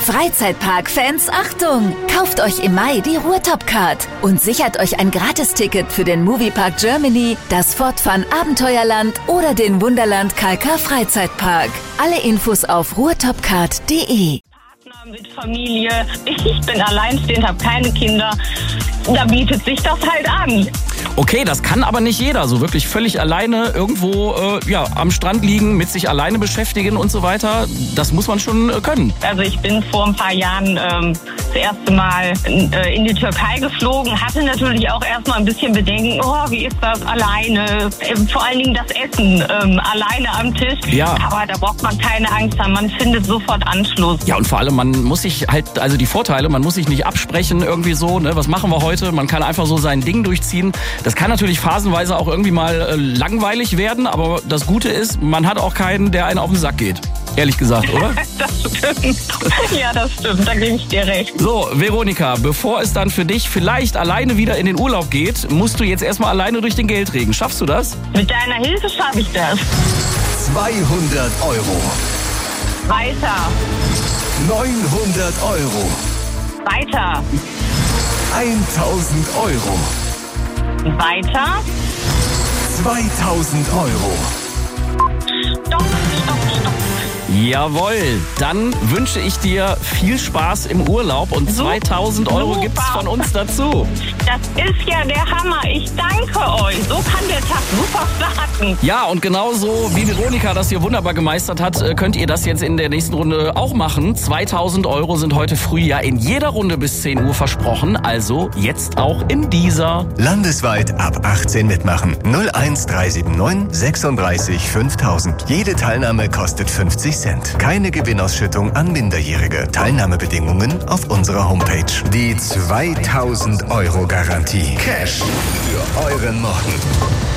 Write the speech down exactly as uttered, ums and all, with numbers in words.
Freizeitpark-Fans, Achtung! Kauft euch im Mai die Ruhrtop-Card und sichert euch ein Gratisticket für den Moviepark Germany, das Fort Fun Abenteuerland oder den Wunderland K K Freizeitpark. Alle Infos auf ruhrtopcard punkt de. Partner mit Familie. Ich bin alleinstehend, habe keine Kinder. Da bietet sich das halt an. Okay, das kann aber nicht jeder. So wirklich völlig alleine irgendwo äh, ja, am Strand liegen, mit sich alleine beschäftigen und so weiter. Das muss man schon äh, können. Also ich bin vor ein paar Jahren ähm, das erste Mal äh, in die Türkei geflogen. Hatte natürlich auch erstmal ein bisschen Bedenken. Oh, wie ist das alleine? Ähm, vor allen Dingen das Essen ähm, alleine am Tisch. Ja. Aber da braucht man keine Angst haben. Man findet sofort Anschluss. Ja, und vor allem, man muss sich halt, also die Vorteile, man muss sich nicht absprechen irgendwie so, ne? Was machen wir heute? Man kann einfach so sein Ding durchziehen. Das kann natürlich phasenweise auch irgendwie mal äh, langweilig werden, aber das Gute ist, man hat auch keinen, der einen auf den Sack geht. Ehrlich gesagt, oder? Das stimmt. Ja, das stimmt. Da gebe ich dir recht. So, Veronika, bevor es dann für dich vielleicht alleine wieder in den Urlaub geht, musst du jetzt erstmal alleine durch den Geldregen. Schaffst du das? Mit deiner Hilfe schaffe ich das. zweihundert Euro. Weiter. neunhundert Euro. Weiter. eintausend Euro. Weiter. zweitausend Euro. Stopp, stopp, stopp. Jawohl, dann wünsche ich dir viel Spaß im Urlaub und Super. zweitausend Euro Super. gibt's von uns dazu. Das ist ja der Hammer. Ich danke euch. So kann der Tag super starten. Ja, und genauso wie Veronika das hier wunderbar gemeistert hat, äh, könnt ihr das jetzt in der nächsten Runde auch machen. zweitausend Euro sind heute früh ja in jeder Runde bis zehn Uhr versprochen, also jetzt auch in dieser. Landesweit ab achtzehn mitmachen. null eins drei sieben neun sechsunddreißig fünftausend. Jede Teilnahme kostet fünfzig Cent. Keine Gewinnausschüttung an Minderjährige. Teilnahmebedingungen auf unserer Homepage. Die zweitausend Euro Garantie. Cash für euren Morgen.